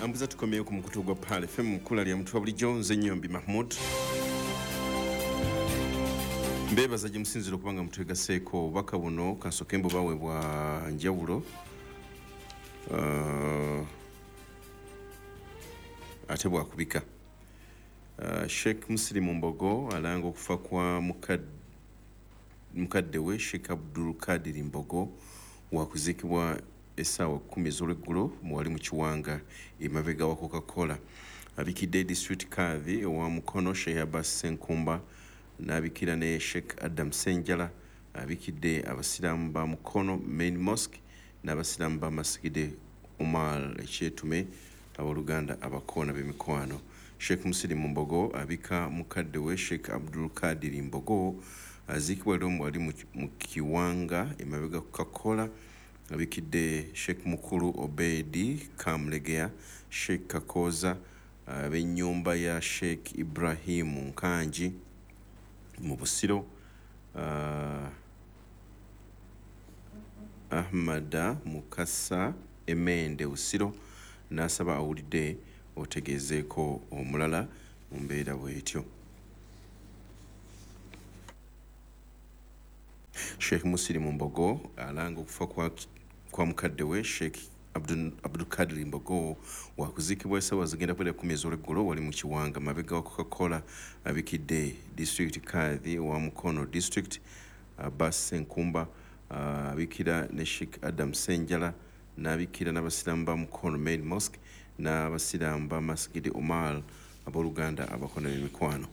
ambuza tukomyeyo ku mukutu gwa Pal FM mukula lya mutwa bulijjo nze Nyombi Mahmud mbebaza gye musinziro kubanga mutwegaseeko obubaka buno kansooke mbu baweebwa njawulo ate bwakubika Sheikh Muslim Mbogo alanga okufa kwa mukadde we Sheikh Abdul Kadir Mbogo wakuzikibwa essaawa 10 ez'olweggulo muwali mu Kiwanga emabega wa Coca-Cola abikidde district kadhi owa Mukono Sheikh Abbas Senkumba n'abikira ne Sheikh Adam Senjala abikidde abasiraamu ba Mukono Main Mosque n'abasiraamu ba Masikide Umar ekyetume abooluganda abakoona b'emikwano. Sheikh Muslim Mbogo abika mukadde we Sheikh Abdul Kadir Mbogo azikibwa lero muwali mu Kiwanga emabega Coca-Cola abikidde Sheikh Mukulu Obedi Kamlegea Sheikh Kakoza ab'ennyumba ya Sheikh Ibrahim Nkanji mu Busiro Ahmada Mukasa Emende Busiro n'asaba awulidde otegezeeko omulala mu mbeera bw'etyo. Sheikh Muslim Mbogo alanga okufa kwa mukadde we Sheikh Abdul Kadir Mbogo wakuzikibwa essaawa zigenda kwera 10 ez'olweggulo wali mu Kiwanga mabega wa Coca-Cola abikidde district kadhi wa Mukono district Abbas Senkumba abikira ne Sheikh Adam Senjala n'abikira n'abasiraamu ba Mukono Main Mosque n'abasiraamu ba Masikide Umar abooluganda abakoona b'emikwano.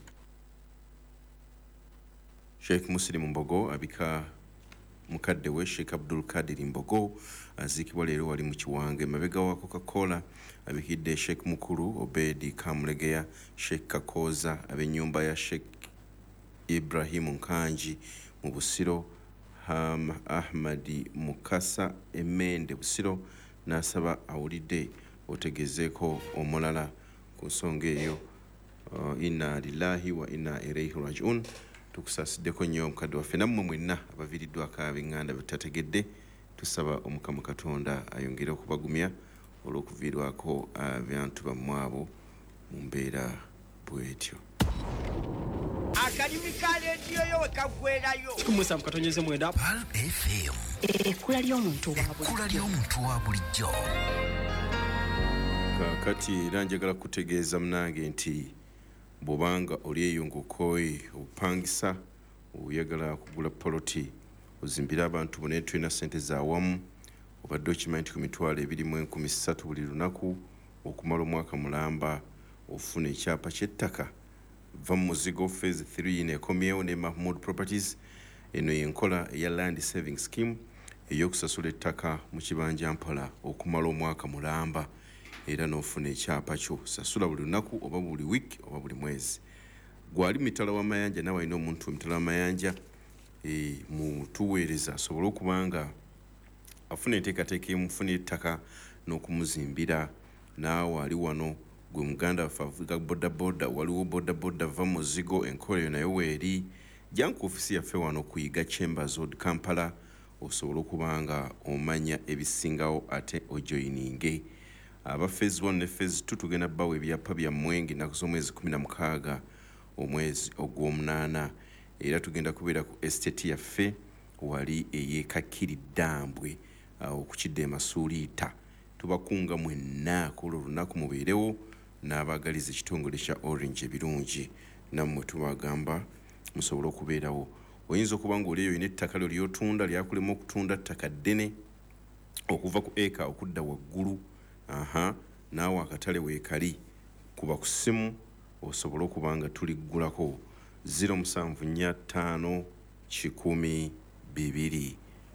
Sheikh Muslim Mbogo abika mukadde we Sheikh Abdul Kadir Mbogo azikibwa leero wali mu Kiwanga emabega wa Coca-Cola abikidde Sheikh Mukulu Obedi Kamlegea Sheikh Kakoza ab'ennyumba ya Sheikh Ibrahim Nkanji mu Busiro Ahmadi Mukasa Emende Busiro n'asaba awulidde otegezeeko omulala ku nsonga eyo. Inna lillahi wa inna ilaihi raji'un. Tukusasiddeko nnyo omukadde waffe nammwe mwenna abaviiriddwako ab'eŋŋanda betategedde tusaba Omukama Katonda ayongere okubagumya olw'okuviirwako abantu bammwe abo mu mbeera bw'etyo. Akalimu ka leediyo yo we kaggweerayo. Kikumusa mukatonyeze mwenda. Pal FM. Ekkula ly'omuntu wa bulijjo. Kaakati era njagala kutegeeza munange nti bw'obanga oli eyo ng'okooye opangisa oyagala kugula poloti ozimbira abantu bonna tulina ssente zaawamu obadde okimanyi nti ku mitwalo 23,000 buli lunaku okumala omwaka mulamba ofuna ekyapa ky'ettaka. Va mu muzigo phase 3 neekomyewo ne Mahmood Properties. Eno y'enkola eya Land Saving Scheme ey'okusasula ettaka mu kibanja mpola okumala omwaka mulamba era n'ofuna ekyapa kyo. Sasula buli lunaku oba buli wiiki oba buli mwezi. Gwali mitala w'amayanja nawe alina omuntu mitala w'amayanja mutuweereza asobole okubanga afuna enteekateeka emufuna ettaka n'okumuzimbira. Naawe ali wano gwe muganda waffe avuga bodaboda waliwo bodaboda va muzigo enkola eyo nayo weeri jja ku ofisi yaffe wano kuyiga Chambers Road Kampala osobole okubanga omanya ebisingawo ate ojoyininge. Aba phase 1 ne phase 2 tugenda bawe ebyapa bya mwenge ennaku z'omwezi 16 omwezi ogw'omunaana era tugenda kubeera ku estate yaffe wali ey'Ekakiriddambwe okukidde Masuuliita. Tubakunga mwenna ku olwo lunaku mubeerewo n'abaagaliza ekitongole kya Orange ebirungi nammwe tubagamba musobole okubeerawo. Oyinza okuba nga oli eyo olina ettaka lyo ly'otunda lyakulema okutunda ttaka ddene okuva ku eka okudda waggulu. Naawe akatale weekali kuba ku ssimu osobole okuba nga tuliggulako 074 5 2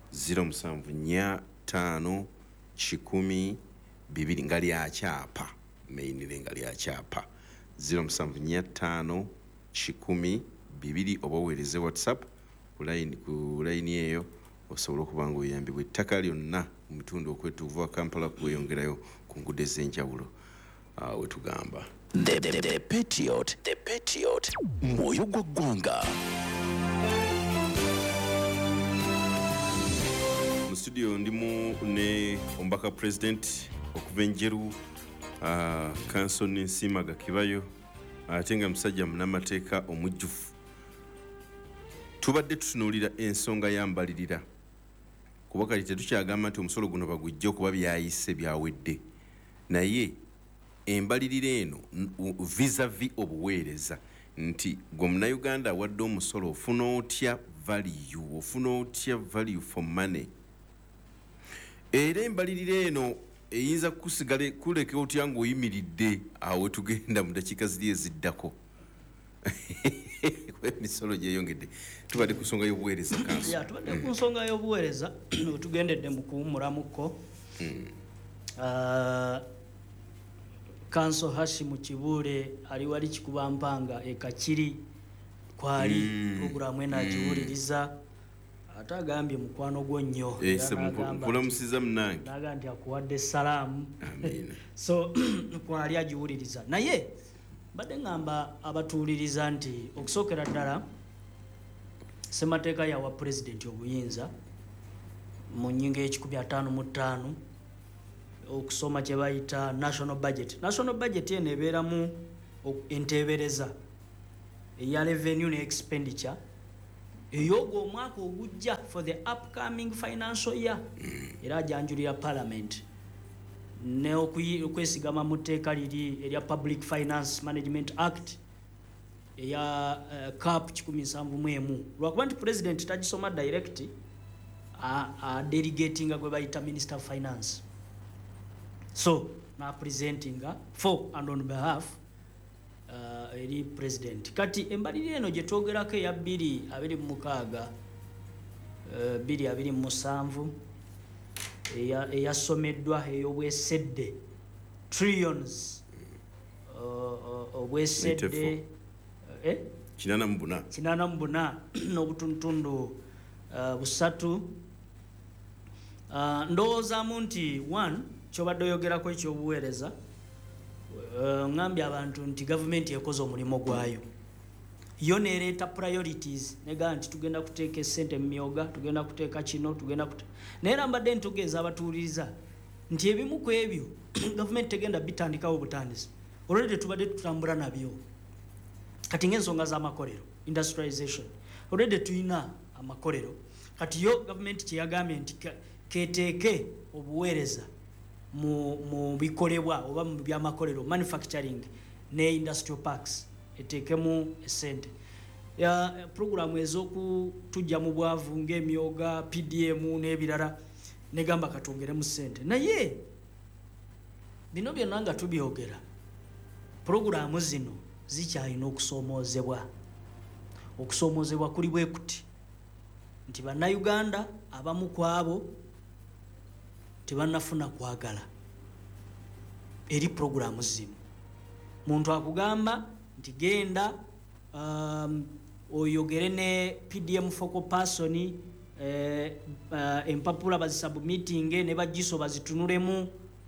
074 5 2 nga lyakyapa mainire nga lyakyapa 074 5 2 oba oweereze WhatsApp ku layini eyo osobole okuba nga oyambibwa ettaka lyonna mu bitundu okwetuuva wa Kampala kweyongerayo ku nguudo ez'enjawulo we tugamba. The Patriot mwoyo gwa ggwanga. Mu studio ndimu ne Ombaka President okuva enjeru Kansoni Nsimaga Kibayo ate nga musajja munnamateeka omujjufu. Tubadde tutunuulira ensonga y'ambalirira kuba kati tetukyagamba nti omusolo guno bagujja okuba byayise byawedde, naye embalirira eno vis-a-vis obuweereza nti gwe munnayuganda awadde omusolo ofuna otya value for money. Era embalirira eno eyinza kusigala kuleka otya ng'oyimiridde awo tugenda mu dakiika ziri eziddako. Emisolo gyeyongedde. Tubadde ku nsonga y'obuweereza kanso. Tubadde ku nsonga y'obuweereza tugendedde mu kuwumulamuko. Kanso Hashimu Kibuule ali wali Kikubampanga ekakiri kwali programu enagiwuliriza ate agambye mukwano gwo nnyo nkulamusiza munange naga nti akuwadde salaamu. So kwali agiwuliriza naye badde ngamba abatuuliriza nti okusookera ddala ssemateeka yawa pulezidenti obuyinza mu nnyingo y'e155 okusoma kye bayita national budget. National budget eno ebeeramu enteebereza eya revenue ne expenditure ey'ogwo omwaka ogujja for the upcoming financial year era ajanjulira parliament ne okwesigama mu tteeka liri erya Public Finance Management Act eya CAP 171 lwakuba nti president tagisoma direct delegatinga gwe bayita Minister of Finance. So na presentinga for and on behalf eri president. Kati embalirira eno gye twogerako eya 226 227 eyasomeddwa ey'obwesedde trillions obwesedde 84 n'obutuntundu 3 ndowoozaamu nti 1 kyobadde oyogerako ekyobuweereza ngambye abantu nti gavumenti ekoze omulimu gwayo yo nereeta priorities nega nti tugenda kuteeka essente mu myoga tugenda kuteeka kino tugenda naye era mbadde ntegeeza abatuuliriza nti ebimu ku ebyo gavumenti tegenda bitandikawo butandisi olwedde tubadde tutambula nabyo kati ng'ensonga z'amakolero industrialization olwedde tulina amakolero kati yo gavumenti kyeyagambye nti keteeke obuweereza mu bikolebwa oba mu byamakolero manufacturing ne industrial parks eteekemu essente programu ez'okutujja mu bwavu ng'emyoga PDM n'ebirala negamba katwongeremu ssente naye bino byonna nga tubyogera programu zino zikyalina okusoomoozebwa kuli bwe kuti nti bannayuganda abamu ku abo tebannafuna kwagala eri programu zimu. Muntu akugamba nti genda oyogere ne PDM focal person empapula bazisubmitting ne bagiso bazitunulemu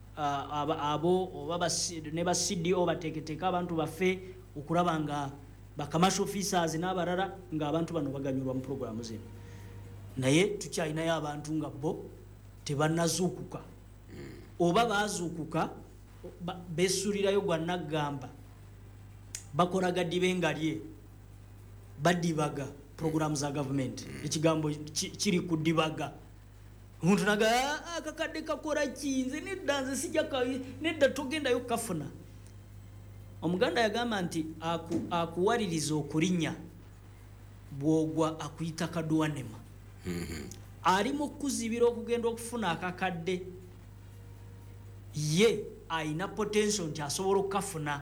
abo oba ne ba CDO bateeketeka abantu baffe okulaba nga ba commercial officers n'abalala nga abantu bano baganyulwa mu programu zino naye tukyalinayo abantu nga bo tebannazuukuka oba baazuukuka beesuulirayo gwa naggamba bakola gaddibengalye badibaga programu za gavumenti ekigambo kiri ku dibaga omuntu naga akakadde kakola kinze nedda nze nedda togendayo kafuna. Omuganda yagamba nti akuwaliriza okulinnya bwogwa akuyita kadwanema ali mu kuzibira okugenda okufuna akakadde ye ayina potential nti asobola okukafuna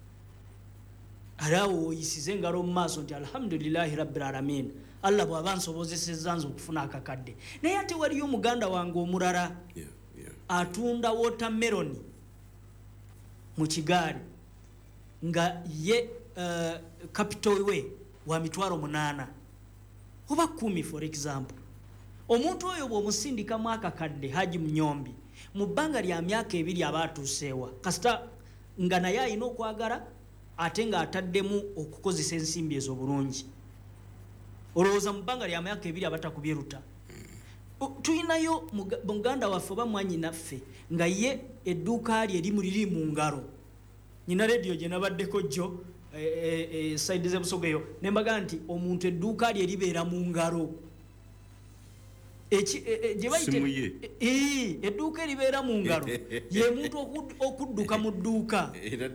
alawo oyisize engalo mu maaso nti alhamdulillahi rabbil alamin Allah bw'aba nsobozesezza nze okufuna akakadde naye ate waliyo omuganda wange omulala atunda watermelon mu kigaali nga ye capital we wa mitwalo 8 oba 10 for example. Omuntu oyo bw'omusindikamu akakadde Haji Munyombi mu bbanga lya myaka 2 abaatuuseewa kasita nga naye alina okwagala ate nga ataddemu okukozesa ensimbi ezo bulungi olowooza mu bbanga lya myaka 2 abatakubye luta tuyinayo muganda waffe oba mwanyi naffe nga ye edduuka lye limuliri mu ngalo. Nyina radio gye nabaddeko jjo side z'ebusogo eyo ne mbaga nti omuntu edduuka lye libeera mu ngalo. Gye bayite edduuka eribeera mu ngalo ye muntu okudduka mu dduuka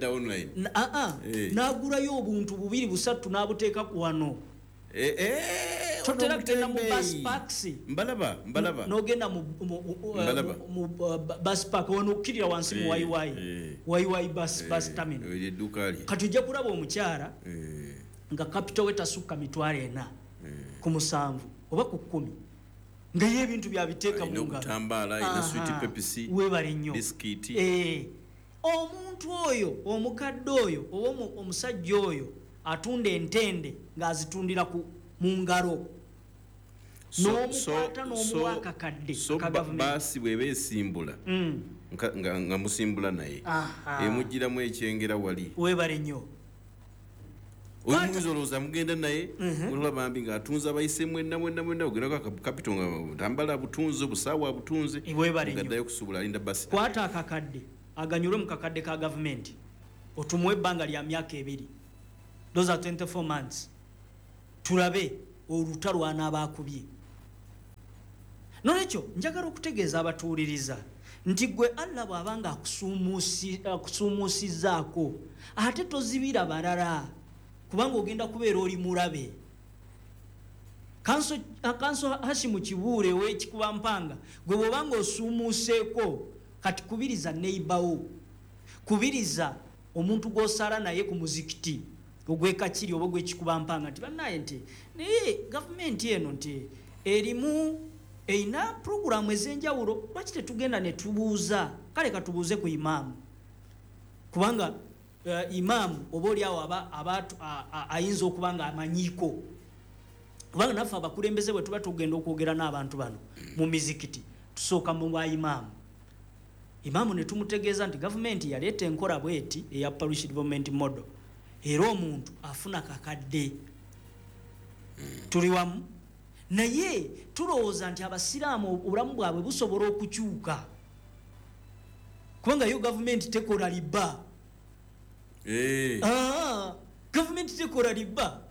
n'agulayo obuntu 2-3 n'abuteeka ku wano. Totera kugenda mu bus parks mbalaba n'ogenda mu bus park wano okkirira wansi mu wayiwayi bus terminal. Kati ojja kulaba omukyala nga capital we tasukka 4 ku 7 oba ku 10 nga ye ebintu byabiteeka mu ngalo. Weebale nnyo omuntu oyo omukadde oyo oba omusajja oyo atunda entende ng'azitundira mu ngalo n'omukwata n'omuwa akakadde basi bweba esimbula nga musimbula naye emugiramu ekyengera wali. Weebale nnyo oyinza olowooza mugenda naye olaba mbi ng'atunze abayise mwenna ogerako kapito nga tambala butunze busaawa butunze gaddayo kusuubula alinda basi. Kwata akakadde aganyulwe mu kakadde ka gavumenti otumuwe ebbanga lya myaka 2. Those are 24 months. Tulabe oluta lw'anaaba akubye. Nolwekyo njagala okutegeeza abatuuliriza nti gwe Allah bw'abanga akusuumuusizzaako ate tozibira balala kubanga ogenda kubeera oli mulabe. Kanso Hashimu Kibuule w'ekikuba mpanga gwe bw'obanga osuumuuseeko kati kubiriza neighbor, kubiriza omuntu gw'osala naye ku muzikiti ogwekakiri oba gw'ekikuba mpanga nti bannaye nti naye gavumenti eno nti erimu eina programu ez'enjawulo lwaki tetugenda ne tubuuza. Kale katubuuze ku imaamu kubanga imaamu oba oli awo ayinza okuba nga amanyiiko kubanga naffe abakulembeze bwe tuba tugenda okwogera n'abantu bano mu mizikiti tusooka mu bwa imaamu. Imaamu ne tumutegeeza nti gavumenti yaleeta enkola bweti eya parish development model era omuntu afuna kakadde. Tuli wamu naye tulowooza nti abasiraamu obulamu bwabwe busobola okukyuka kubanga yo gavumenti tekola liba. Gavumenti tekola liba.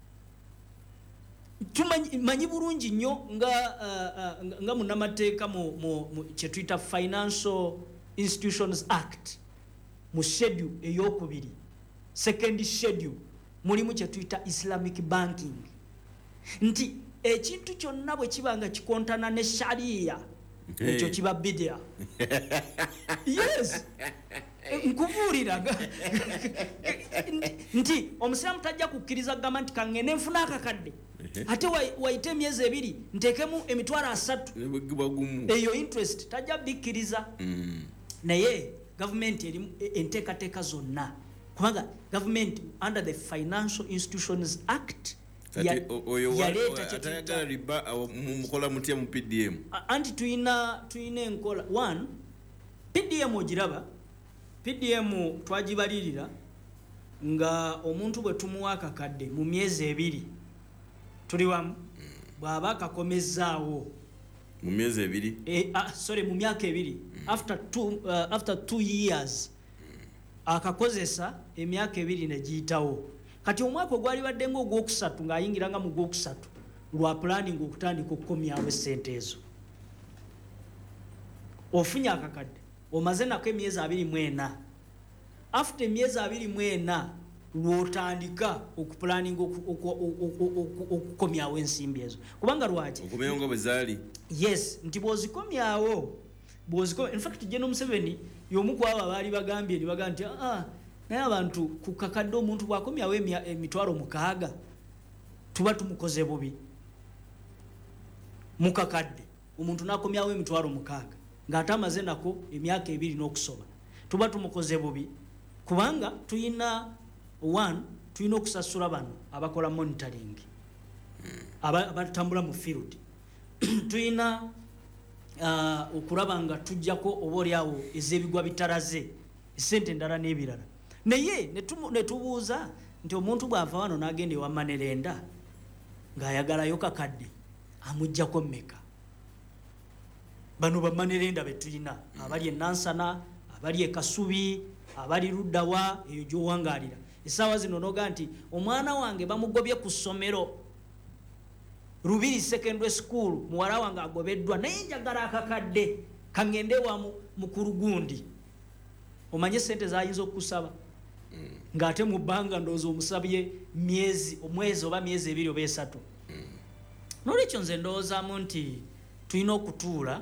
Tumanyi bulungi nnyo nga munnamateeka mu kye tuyita Financial Institutions Act mu schedule ey'okubiri, second schedule, mulimu kye tuyita Islamic banking nti ekintu kyonna bwe kiba nga kikontana ne sharia ekyo kiba bidia. Yes, nkubuulira nti omusiraamu tajja kukkiriza gamba nti kangende nfuna akakadde ate wayite emyezi 2 nteekemu $3 eyo interest tajja bikkiriza. Naye gavumenti erimu enteekateeka zonna kubanga gavumenti under the Financial Institutions Act yaleeta riba mukola mutya mu PDM anti tuyina enkola. One, PDM ogiraba, PDM twagibalirira nga omuntu bwe tumuwa akakadde mu myezi 2 tuli wamu bw'aba akakomezzaawo mu myezi 2 mu myaka 2 after 2 years akakozesa emyaka 2 ne giyitawo. Kati omwaka ogwali badde ng'ogwokusatu ng'ayingiranga mu gwokusatu lwa planning okutandika okukomyawo essente ezo. Ofunye akakadde omaze nako emyezi 24. After emyezi 24 lwotandika okuplanning okukomyawo ensimbi ezo kubanga lwaki okubeera nga bwe zaali. Yes, nti bw'ozikomyawo in fact General Museveni y'omu ku abo abaali bagambye ne bagamba nti naye abantu ku kakadde omuntu bw'akomyawo emitwalo 6 tuba tumukoze bubi. Mu kakadde omuntu n'akomyawo emitwalo 6 ng'ate amaze nako emyaka 2 n'okusoba tuba tumukoze bubi kubanga tuyina okusasula bano abakola monitoring abatambula mu field. Tuyina okulaba nga tujjako oba oliawo ez'ebigwa bitalaze esente endala n'ebirala. Naye ne tubuuza nti omuntu bw'ava wano n'agenda ewa Manerenda ng'ayagalayo kakadde amuggyako mmeka. bano bamanerenda betulina abali enansana abali ekasubi abali luddawa eyo gyowangalira essaawa zino noga nti omwana wange bamugobye ku ssomero Rubiri Secondary School muwala wange agobeddwa naye njagala akakadde kangende wa mukuru gundi omanye sente zayinza okusaba ng'ate mu bbanga ndowooza omusabye omwezi oba myezi 2 oba 3 n'olwekyo nze ndowoozaamu nti tulina okutuula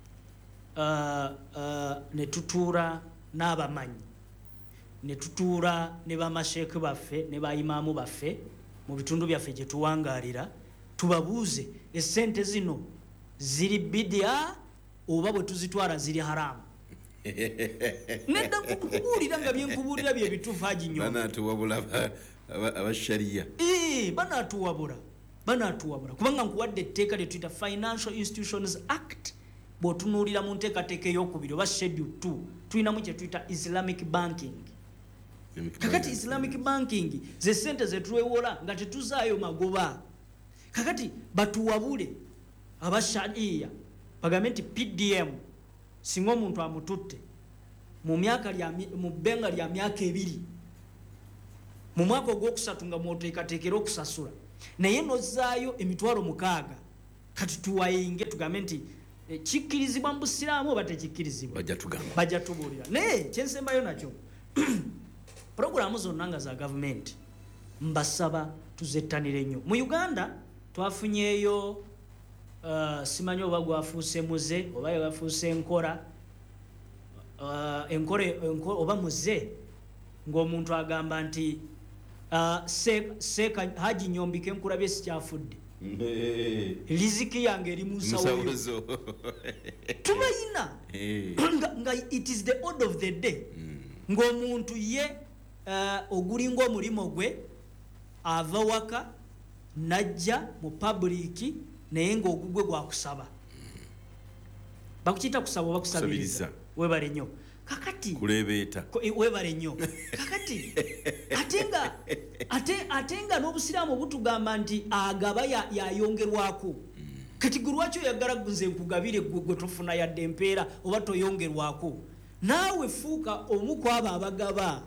ne tutuula n'abamanyi ne tutuula ne bamasheeke baffe ne bayimaamu baffe mu bitundu byaffe gye tuwangaalira tubabuuze essente zino ziri bidia oba bwe tuzitwala ziri haramu nedda kubuulira nga byenkubuulira bye bituufu aginyoma banatuwabula abashariya banatuwabula kubanga nkuwadde etteeka lye tuyita Financial Institutions Act bw'otunuulira mu nteekateeka ey'okubiri oba schedule 2 tulinamu kye tuyita Islamic banking kakati Islamic banking ze sente zetwewola nga tetuzaayo magoba kakati batuwabule abashariya bagambe nti PDM singa omuntu amututte mu bbenga lya myaka 2 mu mwaka ogwokusatu nga mwoteekateekera okusasula naye nozaayo emitwalo 6 kati tuwayinge tugambe nti kikkirizibwa mu busiraamu oba tekikkirizibwa bajja tubuulira naye kyensembayo nakyo programu zonna nga za gavumenti mbasaba tuzettanire nnyo mu Uganda twafunyeeyo simanyi oba gwafuuse muze oba yafuuse enkora oba muze ng'omuntu agamba nti Haji Nyombike nkulabye sikyafudde liziki yange eri mu nsawo tubayina nga it is the order of the day ng'omuntu ye ogulinga omulimu gwe ava waka najja mu public naye ng'ogugwe gwakusaba bakukiyita kusaba oba kusabiriza webale nnyo kakati kulebeeta webale nnyo kakati ate nga n'obusiraamu butugamba nti agaba yayongerwako kati gwe lwaki oyagala nze nkugabire gwe tofuna yadde empeera oba toyongerwako naawe fuuka omu ku abo abagaba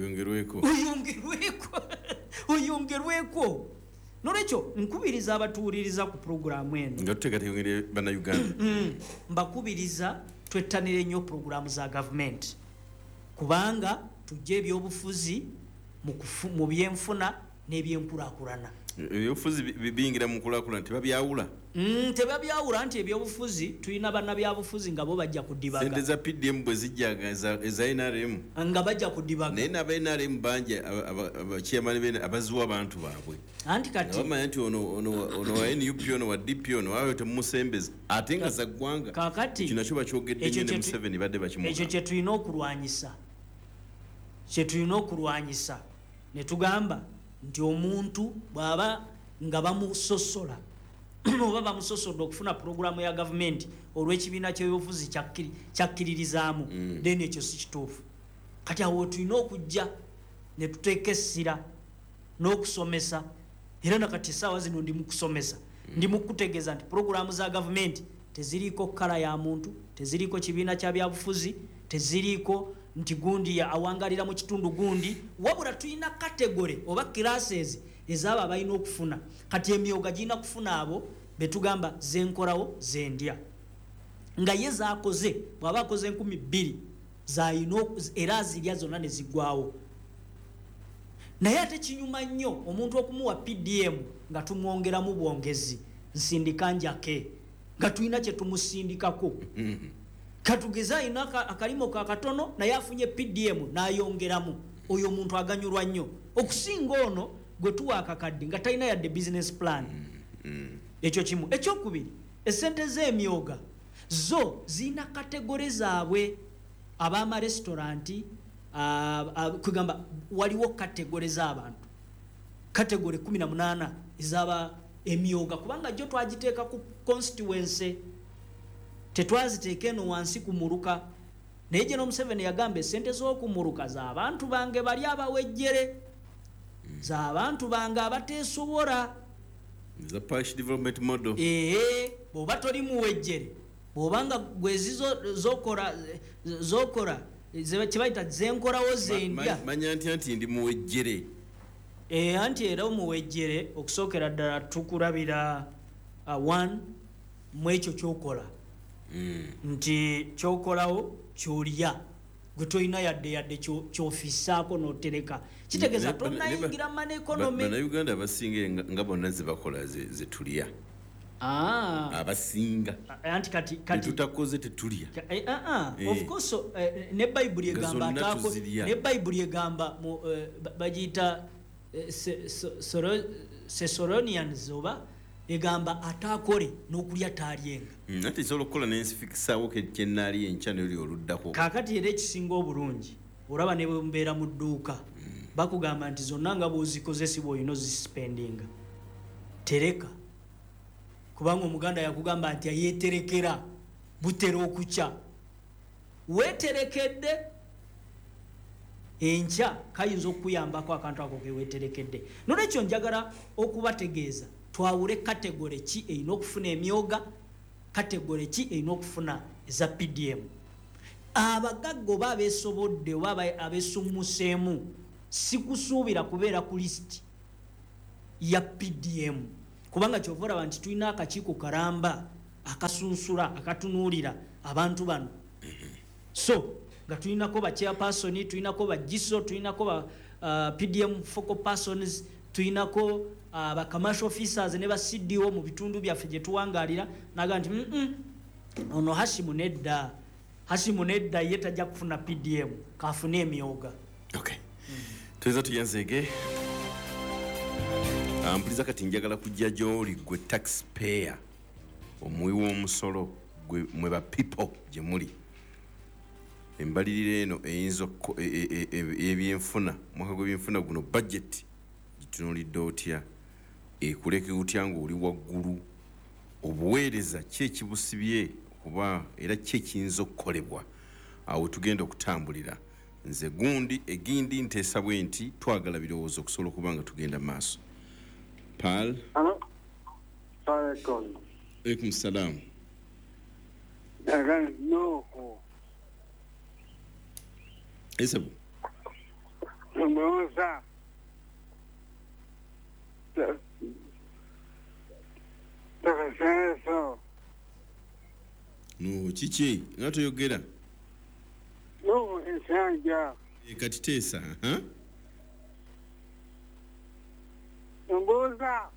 oyongerweko nolwekyo nkubiriza abatuwuliriza ku puroguramu eno nga tuteekateekera bannayuganda mbakubiriza twettanire nnyo puroguramu za gavumenti kubanga tujja ebyobufuzi mu byenfuna n'ebyenkulaakulana ebyobufuzi biyingira mu nkulaakulana tebabyawula tebabyawula nti ebyobufuzi tulina bannabyabufuzi nga bo bajja kudibaga sente za PDM bwe zijjaga eza NRM nga bajja kudibaga naye n'aba NRM bangi abachairman bene abaziwa abantu baabwe anti kati bamanya nti ono wa NUP ono wa DP ono waayo temumusembeza ate nga za ggwanga kakati kino nakyo bakyogedde nnyo ne Museveni badde bakimuga ekyo kye tulina okulwanyisa ne tugamba nti omuntu bw'aba nga bamusosola oba bamusosodde okufuna puroguramu ya gavumenti olw'ekibiina ky'ebyobufuzi kyakkiririzaamu then ekyo si kituufu kati awo tulina okujja ne tuteeka essira n'okusomesa era nakati essaawa zino ndi mu kusomesa ndi mu kutegeeza nti puroguramu za gavumenti teziriiko kkala ya muntu teziriiko kibiina kya byabufuzi teziriiko nti gundi awangalira mu kitundu gundi wabula tulina kategore oba classes ezaabo abalina okufuna kati emyoga girina kufuna abo betugamba zenkolawo zendya nga ye zaakoze bw'aba akoze 2,000 zayina era azirya zonna ne ziggwawo naye ate kinyuma nnyo omuntu okumuwa PDM nga tumwongeramu bwongezi nsindika njake nga tulina kye tumusindikako katugeza ayina akalimo kakatono naye afunye PDM n'ayongeramu oyo omuntu aganyulwa nnyo okusinga ono gwe tuwa akakadde nga talina yadde business plan ekyo kimu ekyokubiri essente z'emyoga zo zirina kategore zaabwe ab'amarestauranti kugamba waliwo kategore z'abantu kategore 18 ezaba emyoga kubanga jo twagiteeka ku constituency tetwaziteeka eno wansi kumuruka naye General Museveni yagamba essente z'okumuruka z'abantu bange bali abawejjere z'abantu bange abateesobola the parish development model bw'oba toli muwejjere bw'obanga gwezizo zokora kibayita zenkorawo zendya manya nti ndi muwejjere anti era omuwejjere okusookera ddala tukulabira one mu ekyo kyokola nti kyokolawo kyolya gwe tolina yadde kyofisaako n'otereka kitegeeza tonnayingira mane economy bannayuganda abasinga nga bonna zebakola zetulya abasinga anti kati tutakoze tetulya of course ne Bible egamba ne Bible egamba bagiyita Thessalonians oba egamba atakole n'okulya talyenga ate isobola okukola nensifikisaawo kyennaali enkya noli oluddako kaakati era ekisinga obulungi olaba ne bwembeera mu dduuka bakugamba nti zonna nga bw'ozikozesibwa olina ozisispendinga tereka kubanga omuganda yakugamba nti ayeeterekera butera okukya weeterekedde enkya kayinza okukuyambako akantu ako keweeterekedde nolwekyo njagala okubategeeza twawule kategore ki erina okufuna emyoga kategore ki erina okufuna eza PDM abagagga oba abeesobodde oba abeesummuseemu sikusuubira kubeera ku lisiti ya PDM kubanga kyova olaba nti tulina akakiiko kalamba akasunsula akatunuulira abantu bano so nga tulinako ba chairperson tulinako ba GISO tulinako ba PDM focal persons tulinako ba commercial officers ne ba CDO mu bitundu byaffe gye tuwangalira naga nti ono Hashimu nedda ye tajja kufuna PDM kafune emyoga okay tuweza tuyanzege ampuliza kati njagala kujja gy'oli gwe taxpayer omuwi w'omusolo gwe mwe ba people gye muli embalirira eno eyinza ebyenfuna mwaka gw'ebyenfuna guno budget gitunulidde otya ekuleke utya ng'oli waggulu obuweereza ki ekibusibye kuba era ki ekiyinza okukolebwa awo tugenda okutambulira nze gundi egindi nteesa bwe nti twagala birowoozo okusobola okuba nga tugenda maaso Pal alaikum salam esabu Mboza Tafaseso no chichi nga toyogera no ensanja kati teesa Mboza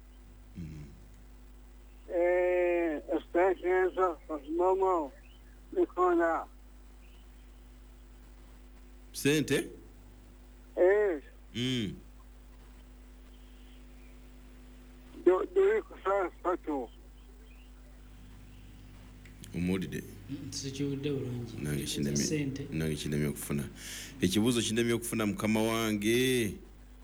Tafaseso Osmomo Nikola sente do kusasato omulide sikiwudde bulungi nange kindemye okufuna ekibuuzo kindemye okufuna mukama wange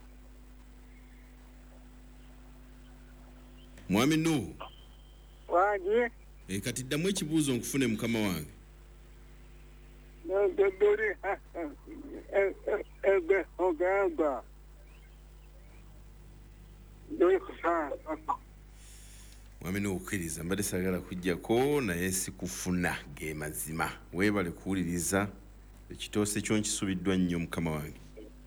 mwami Nuhu wange kati ddamu ekibuuzo nkufune mukama wange dori ogamba dori kusasato mwami n'okukkiriza mbadde saagala kujjako naye sikufuna ge mazima weebale kuwuliriza ekitoose kyo nkisubiddwa nnyo mukama wange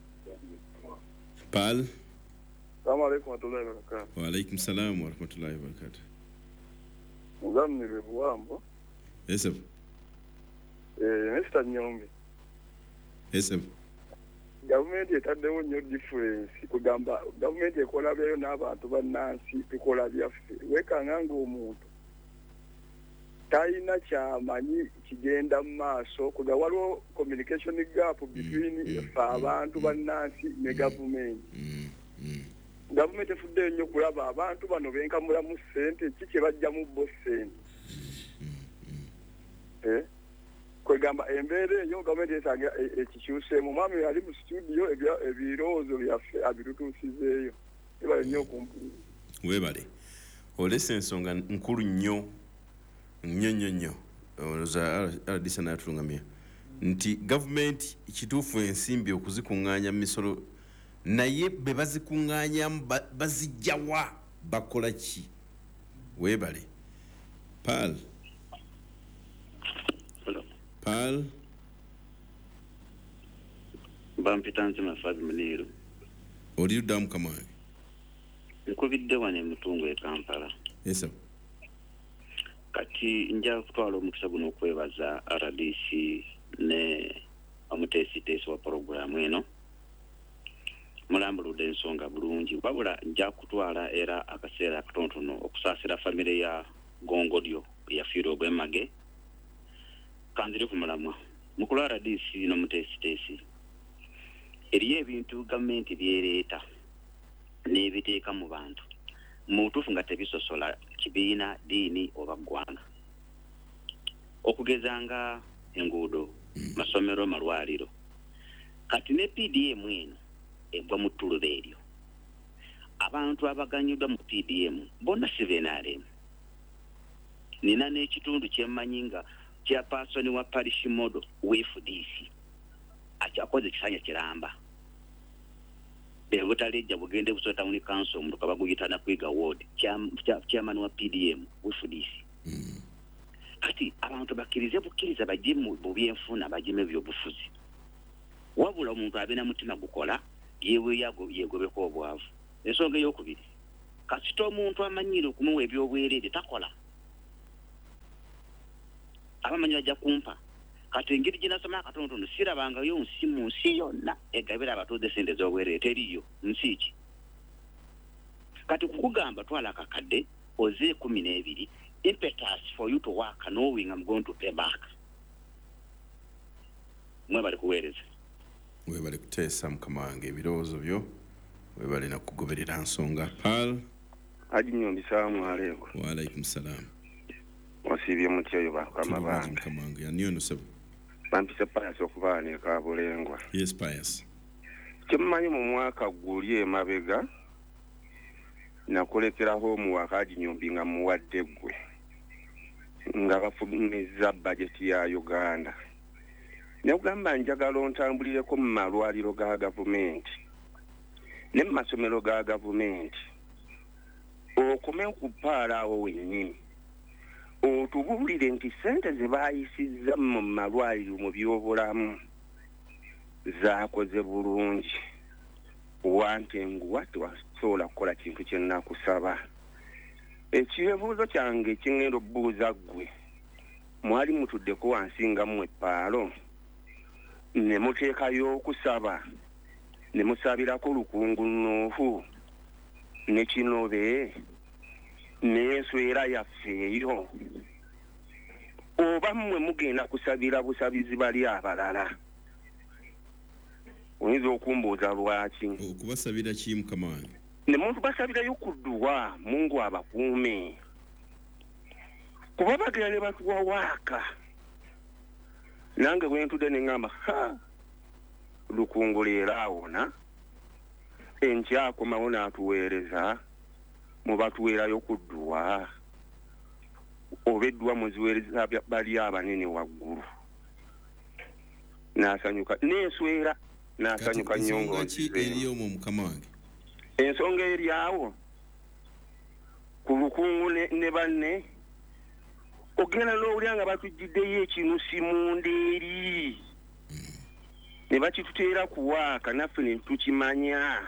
Pal Assalamu alaikum warahmatullahi wabarakatuh. Wa alaikum salam warahmatullahi wabarakatuh. Mugamire buwambo. Esem. Mr. Nyombe. Esem. Government etaddewo nnyo difference kugamba government ekola byayo n'abantu bannansi tukola byaffe wekanga ng'omuntu talina kyamanyi kigenda mu maaso kuga waliwo communication gap between abantu bannansi ne government. Government efudde nnyo kulaba abantu bano benkamulamu ssente ki kye bajjamu bo ssente. Kwegamba embeera eyo gavumenti esaaga ekikyuseemu mwami ali mu studio ebirowoozo byaffe abitutuusizeeyo ebale nnyo okumpulira weebale olesa ensonga nkulu nnyo olowooza aladisa n'atulungamya nti gavumenti ekituufu ensimbi okuzikuŋŋaanya mu misolo naye be bazikuŋŋaanyamu bazijjawa bakola ki weebale Pal Pal Bampitanze mafazi Muniru. Oli udda Mukama wange? Nkubidde wano e Mutungo e Kampala. Yes sir. Kati nja kutwala omukisa guno okwebaza RDC ne omutesitesi wa programu eno. Mulambuludde ensonga bulungi. Wabula nja kutwala era akaseera akatonotono okusaasira famire ya Gongodyo eyafiirwa ogw'Emage. Kanzire ku mulamwa. Mukulu RDC n'omutesitesi. Eriyo ebintu gavumenti byereeta n'ebiteeka mu bantu. Mu butuufu nga tebisosola kibiina, diini oba ggwanga. Okugeza nga enguudo, masomero, malwaliro. Kati ne PDM eno egwa mu ttuluba eryo. Abantu abaganyuddwa mu PDM bonna si BNRM. Nina n'ekitundu kyemmanyi nga chairperson wa parish model WFDC. Akyakoze kisanya kiramba. Butalejja bugende Busoga Town Council omuntu kabaguyitana kwiga ward chairman wa PDM WFDC. Kati abantu bukkiriza bajje mu byenfuna bajime by'obufuzi. Wabula omuntu abena mutima gukola yegobeko obwavu. Ensonga ey'okubiri, kasita omuntu amanyire okumuwa ebyobwereere takola. Abamanyi bajja kumpa. Kati engeri gye nasoma akatonotono sirabangayo nsi mu nsi yonna egabira abatuuze ssente z'obwereere teriyo nsi ki. Kati kukugamba twala akakadde oze 12 impetus for you to work knowing I'm going to pay back. Mwebale kuweereza. Webale kuteesa Mukama wange ebirowoozo byo. Webale na kugoberera nsonga. Pal Haji Nyombi salamu alaykum. Wa alaykum salam. Wasibye mutyayo bakama bange. Mukama wange aniyo sebo. Bampise Pius okubaana Kabulengwa. Yes Pius. Kyemmanyi mu mwaka guli emabega nakolekeraho omuwaka Haji Nyombi nga muwadde ggwe nga bafumiza budget ya Uganda. Negamba njagala ontambulireko mu malwaliro ga gavumenti ne mu masomero ga gavumenti okome okupaala awo wennyini otubuulire nti ssente ze baayisizza mu malwaliro mu byobulamu zaakoze bulungi wantenguwa tewasobola kukola kintu kye nnakusaba. Ekibuuzo kyange kingenda obbuuza ggwe mwali mutuddeko wansi nga mmwe paalo ne muteekayo okusaba ne musabirako Lukungu Nuuhu ne Kinobe n'enswera yaffe eyo oba mmwe mugenda kusabira busabizi bali abalala? Oyinza okumbuuza lwaki? Okubasabira ki Mukama wange? Ne muntu basabirayo kudduwa Mungu abakuume. Kuba bagenda ne batuwa waaka. Nange bwe ntudde ne ngamba Lukungu leero awona enkyakomawo n'atuweereza mubatuweerayo kudduwa obeddwa muziweereza bali abanene waggulu. N'asanyuka n'enswera n'asanyuka nnyo ng'eriyomu Mukama wange. Ensonga eri awo ku Lukungu ne banne ogenda n'owulira nga batujjiddeyo ekinusi mu ndeeri ne bakituteera kuwaaka naffe ne tukimanya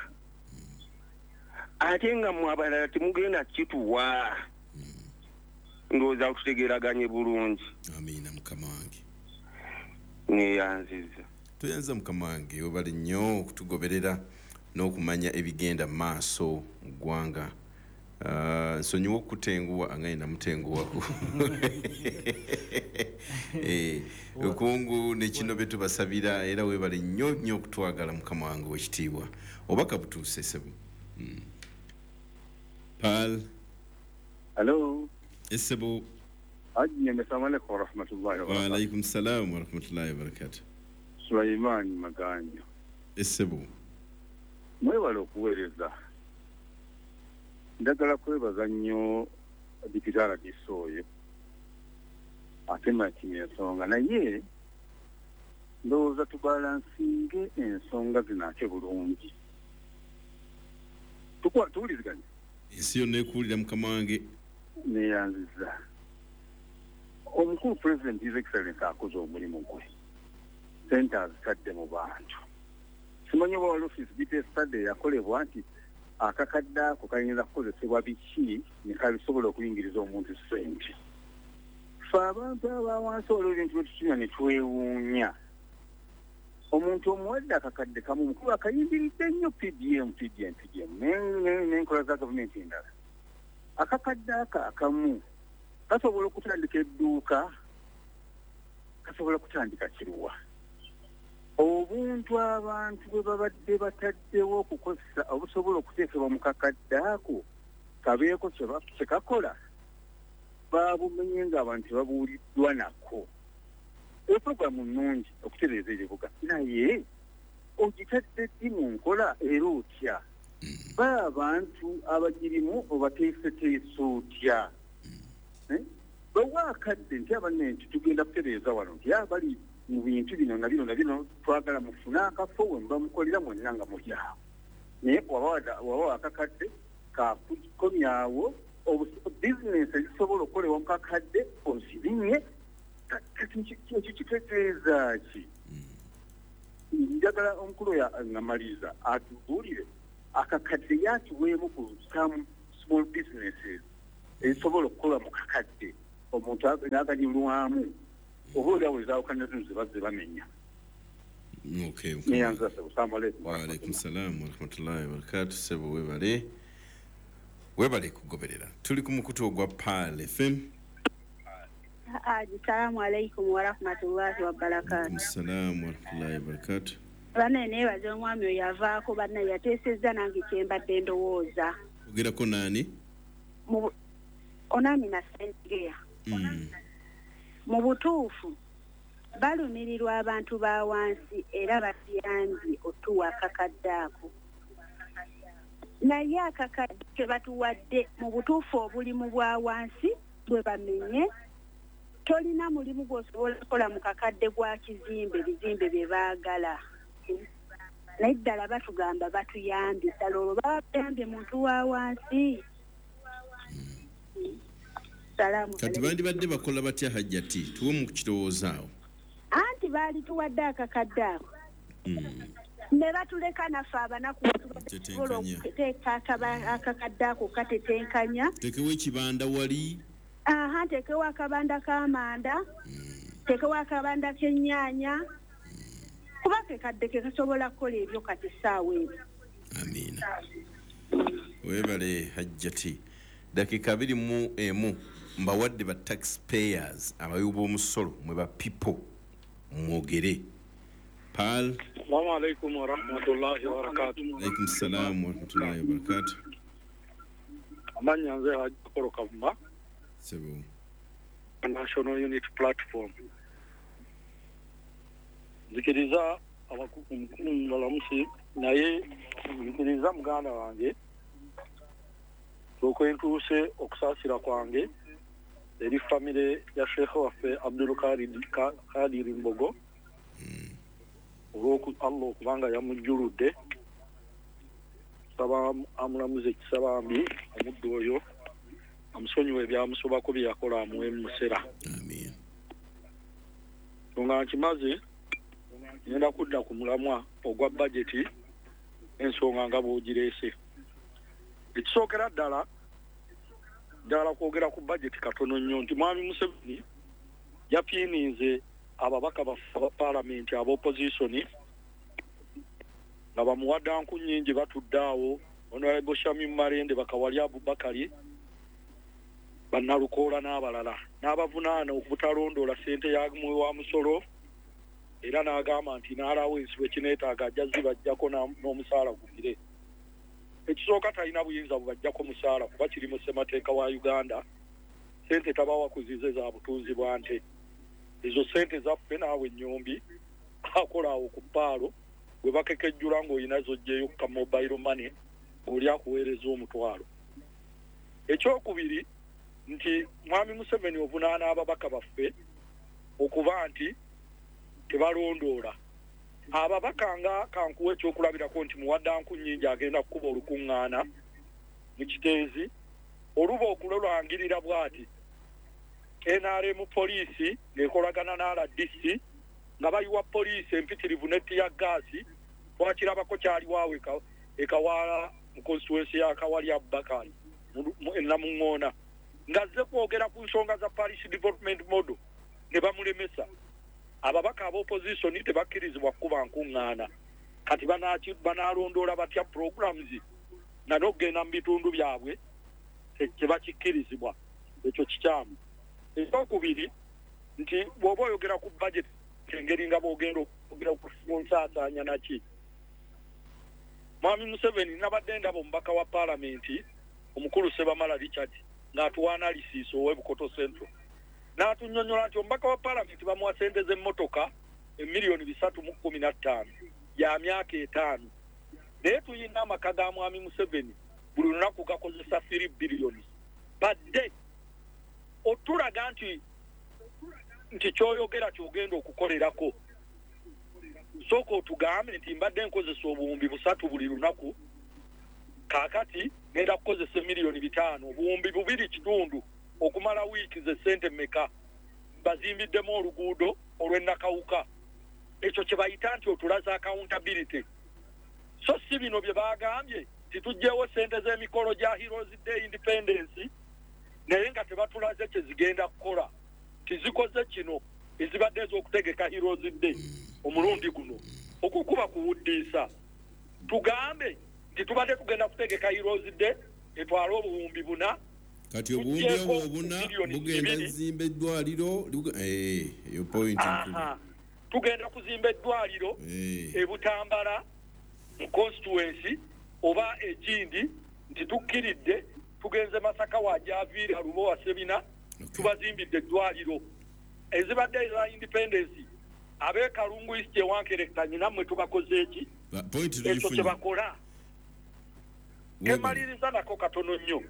ate nga mu abalala temugenda kituwa. Ndowooza okutegeeraganye bulungi. Amiina Mukama wange. Neeyanziza. Toyanza Mukama wange obali nnyo okutugoberera n'okumanya ebigenda mu maaso mu ggwanga. Nsonyiwa okutenguwa angaye namutenguwako. Lukungu ne Kinobe tubasabira era webale nnyo okutwagala Mukama wange w'ekitiibwa. Obaka butuuse sebo. Pal. Hello. Esebo. Haji Nyombi assalamu alaykum wa rahmatullahi wa barakatuh. Wa alaykum salam wa rahmatullahi wa barakatuh. Sulaiman Maganya. Esebo. Mwebale okuweereza. Ndagala kwebaza nnyo Dipitara Disoyo ate makini ensonga naye ndowooza tubalansinge ensonga zino ate bulungi. Tuwuliziganya. Ensi yonna ekuwulira Mukama wange. Neeyanziza. omukulu president his excellence akoze omulimu gwe sente azitadde mu bantu simanyi oba wali office bita study yakolebwa nti akakadde ako kayinza kukozesebwa biki ne kabisobola okuyingiriza omuntu sente fe abantu abawansi olwo ebintu byetutunya ne twewuunya omuntu omuwadde akakadde kamu mukulu akayimbiridde nnyo pdm n'enkola za gavumenti endala akakadde akamu kasobola okutandika edduuka kasobola kutandika kiruwa obuntu abantu bwe babadde bataddewo okukozesa obusobola okuteekebwa mu kakadde ako kabeeko kye kakola babumenye ng'abantu tebabuuliddwa nako eprogramu nnungi okutereeza ebibuga naye ogitadde ddi mu nkola era otya ba abantu abagirimu obateeseteese otya bawaakadde nti abanenti tugenda kutereeza wano nti abali mu bintu bino na bino twagala mufune akafo we mubamukolera mwenna nga mulyawo naye waba akakadde kakukomyawo bizinesi ezisobola okukolebwa mu kakadde ozirinye ekyo kitegeeza ki njagala omukulu oyo namaliza atubuulire akakadde yatuweemu ku some small businesses ezisobola okukola mu kakadde omuntu n'aganyulwamu oba oliawo ezaawukana zino zebazze bamenya neyanza waalaikum salamu warahmatullahi wabarakatu sebo webale kugoberera tuli ku mukutu ogwa Pal FM. Assalamu alaikum warahmatullahi wabarakatu. Assalamu warahmatullahi wabarakatu. Bana nebaze omwami oyo yavaako bana yateesezza nange kyembadde ndowooza. Ogerako nani? Onani na Sengeya. Mu butuufu balumirirwa abantu ba wansi era batuyambye otuwa akakadde ako. Naye akakadde ke batuwadde mu butuufu obulimu bwa wansi bwe bamenye tolina mulimu gw'osobola kukola mu kakadde gwa bizimbe bye baagala. Naye ddala batugamba batuyambye ddala olwo baba bayambye muntu wa wansi. Kati bandibadde bakola batya Hajjati tuwe mu kirowoozaawo anti baali tuwadde akakadde ako ne batuleka naffe abanaku tusobola okuteeka akakadde ako katetenkanya tekewo ekibanda wali tekewo akabanda k'amanda tekewo akabanda k'ennyaanya kuba kekadde ke kasobola kukola ebyo kati ssaawa ebyo. Amiina webale Hajjati dakika 21 mbawadde ba taxpayers abayuba omusolo mwe ba people mwogere. Pal. Assalamu alaikum wa rahmatullahi wa barakatuh. Alaikum salam wa rahmatullahi wa barakatuh. Amanya nze Hajjakoro Kavuma. Sebo. National Unit Platform. Zikiriza abakuku mukulu mbalamusi naye zikiriza muganda wange okwentuuse okusaasira kwange eri famire ya Sheikh waffe Abdul Kadir Mbogo Allah okubanga yamujjuludde saba amulamuze ekisabambi omuddu oyo amusonyiwe ebyamusobako bye yakola amuwe musera. Amen. Nga nkimaze ngenda kudda ku mulamwa ogwa budgeti ensonga nga bw'ogireese. Ekisookera ddala kwogera ku budget katono nnyo nti mwami Museveni yapiinize ababaka ba parliament ab'opposition nga bamuwadde anku nnyingi batudde awo Honorable Shamim Marende Bakawali Abubakari bannalukoola n'abalala n'abavunaana okutalondoola ssente yamuwe wa musolo era n'agamba nti n'alawensi bwe kineetaaga ajja zibajjako n'omusaala gumire. Ekisooka talina buyinza bubajjako musaala kuba kiri mu ssemateeka wa Uganda. Ssente tabawa kuzize za butunzi bwa nte. Ezo ssente zaffe naawe ennyombi akola awo ku paalo bwe bakekejjula ng'olinazo ggyeyo ka mobile money oli akuweereza omutwalo. Ekyokubiri nti mwami Museveni ovunaana ababaka baffe okuba nti tebalondoola. Ababaka nga kankuwe ekyokulabirako nti muwadde anku nnyingi agenda kukuba olukuŋŋaana mu kiteezi oluba okulolangirira bw'ati NRM poliisi ng'ekolagana na RDC nga bayiwa poliisi empitirivu ne tiya gaasi twakirabako kyaliwawo ekawala mu constituency ya Kawali Abubakari Namuŋŋoona ng'azze kwogera ku nsonga za parish development model ne bamulemesa ababaka ab'opposition tebakkirizibwa kuba nkuŋŋaana kati banaalondoola batya programs na n'okugenda mu bitundu byabwe tebakikkirizibwa ekyo kikyamu ekyokubiri nti bw'oba oyogera ku budget engeri nga bw'ogenda okugera kunsaasaanya naki Mwami Museveni nabadde ndaba omubaka wa paalamenti omukulu Sebamala Richard ng'atuwa analysis ow'Ebukoto Central n'atunnyonnyola nti omubaka wa paalamenti bamuwa ssente z'emmotoka $315,000 ya myaka 5 naye tuyina amaka ga Mwami Museveni buli lunaku gakozesa $3 billion badde otulaga nti kyoyogera kyogenda okukolerako sooka otugambe nti mbadde nkozesa obuwumbi 3 buli lunaku kaakati ngenda kukozesa $5,000,000 obuwumbi 2.5 okumala wiiki ze ssente mmeka bazimbiddemu oluguudo olw'ennakawuka ekyo kye bayita nti otulaza accountability so si bino bye bagambye titugyewo ssente z'emikolo gya Heroes Day Independence naye nga tebatulaze kye zigenda kukola tizikoze kino ezibadde ez'okutegeka Heroes Day omulundi guno okukuba kuwuddiisa tugambe nti tubadde tugenda kutegeka Heroes Day etwala obuwumbi 4 kati obuwumbi obwo 4 bugenda zimba eddwaliro yo point tugenda kuzimba eddwaliro ebutambala mu constituency oba egindi nti tukkiridde tugenze Masaka wajaviira Lubo wa Sebina tubazimbidde eddwaliro ezibadde eza independence abeekalungu East ewankerektanyi nammwe tubakoze eki ekyo kye bakola kemaliriza nako katono nnyo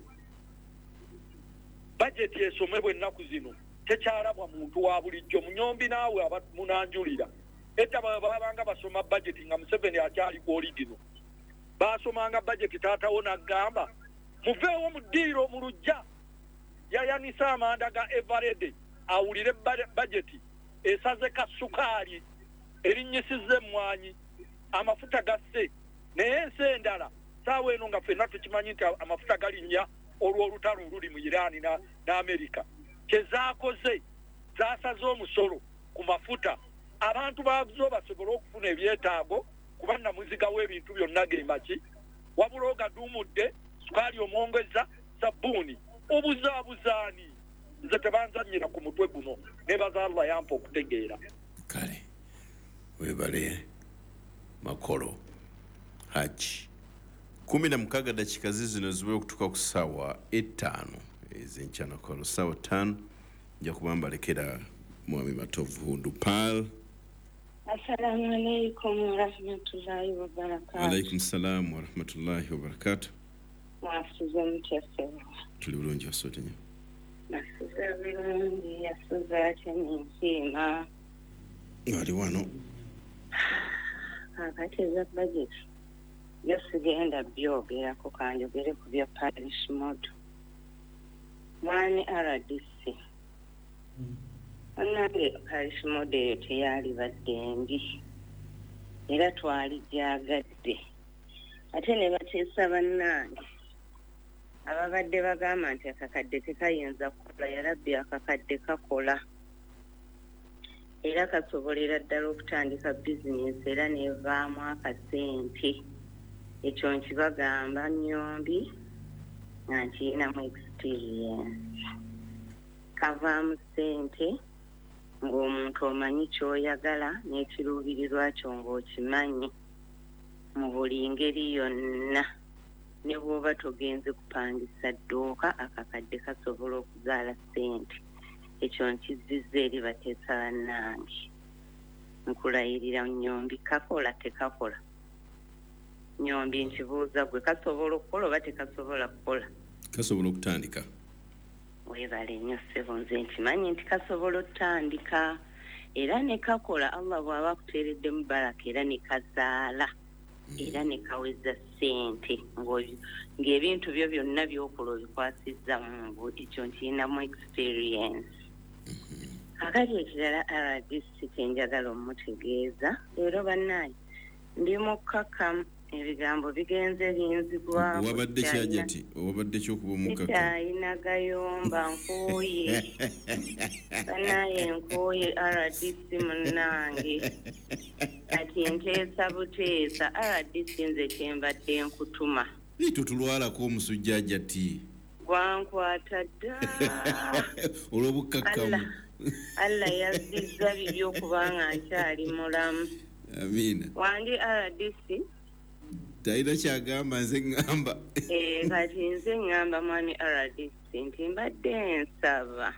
bajeti esomebwa ennaku zino tekyalabwa muntu wa bulijjo munyombi naawe munanjulira edda babanga basoma bajeti nga Museveni akyali ku origino basomanga bajeti taatawo n'agamba muveewo mu ddiiro mu lujja yayanisa amanda ga Everede awulire bajeti esaze kasukaali erinnyisizza emmwanyi amafuta gasse naye ensi endala saawa eno nga ffenna tukimanyi nti amafuta galinnya olw'olutalo oluli mu Irani n'Amerika kyezaakoze zaasaze omusolo ku mafuta abantu baazo basobole okufuna ebyetaago kuba namuziga w'ebintu byonna gemaki wabula ogaduumudde sukaali omwongeza sabbuuni obuzaabuzaani nze tebanzannyira ku mutwe guno nebaza Allah yampa okutegeera kale webale makolo haji 16 dakika zino zibe okutuka ku ssaawa 5 ez'enkyanakolo ssaawa 5 nja kuba mbalekera Mwami Matovu Hundupal. Assalamu alaikum wa rahmatullahi wa barakatuh. Wa alaikum salam wa rahmatullahi wa barakatuh. Mwasuze mutyasewa. Tuli bulungi wasote nyo. Mwasuze bulungi yasuze ate n'ensiima. Wali wano. Kakati eza budget. Yosigenda byogerako kanjogere ku bya parish model. Mwani RDC. Anange parish model teyali badde mbi. Era twali gyagadde. Ate ne bateesa bannange. Ababadde bagamba nti akakadde tekayinza kukola yarabbi akakadde kakola. Era kasobolera ddala okutandika bizinesi era nevaamu akasente. Ekyo nkibagamba Nyombi nga nkirinamu experience. Kavaamu ssente ng'omuntu omanyi ky'oyagala n'ekiruubirirwa kyo ng'okimanyi mu buli ngeri yonna. Ne bw'oba togenze kupangisa dduuka akakadde kasobola okuzaala ssente. Ekyo nkizizza eri bateesa bannange. Nkulayirira Nyombi kakola tekakola. Nyombi nkibuuza gwe kasobola okukola oba tekasobola kukola? Kasobola okutandika. Weebale nnyo ssebo nze nkimanyi nti kasobola okutandika era ne kakola Allah bw'aba akuteereddemu baraka era ne kazaala era ne kaweza ssente ng'ebintu byo byonna by'okola obikwasizza mu ekyo nkirinamu experience. akati ekirala RDC kyenjagala omutegeeza leero bannaye ndi mukkakkamu ebigambo bigenze binzigwa wabadde kyajati wabadde kyokuba mukkakkamu kyayina gayomba nkooye bannaye nkooye RDC munnange ati nteesa buteesa RDC nze kyembadde nkutuma tutulwalako omusujjajati gwankwata dda olw'obukkakkamu Allah yazizza bibi okubanga nkyali mulamu amina wange RDC talina kyagamba nze ŋŋamba kati nze ŋŋamba mwami RDC nti mbadde nsaba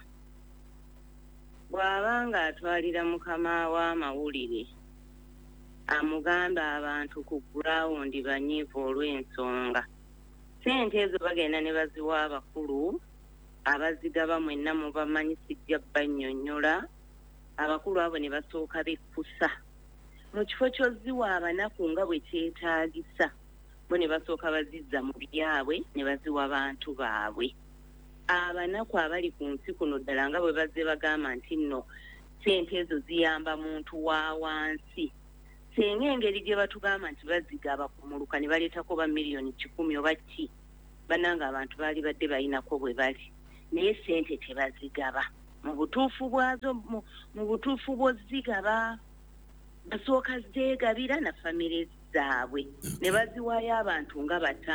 bw'aba nga atwalira mukama w'amawulire amugamba abantu ku gurawundi banyiivu olw'ensonga sente ezo bagenda ne baziwa abakulu abazigaba mwenna mubamanyi sijja bannyonnyola abakulu abo ne basooka bekkusa mu kifo ky'oziwa abanaku nga bwe kyetaagisa bo ne basooka bazizza mu byabwe ne baziwa abantu baabwe abanaku abali ku nsi kuno ddala nga bwe bazze bagamba nti nno sente ezo ziyamba muntu wa wansi senga engeri gye batugamba nti bazigaba kumuluka ne baleetako ba miliyoni 10 oba ki bananga abantu baali badde balinako bwe bali naye sente tebazigaba mu butuufu bwazo mu butuufu bw'ozigaba basooka zeegabira na famire zaabwe ne baziwaayo abantu nga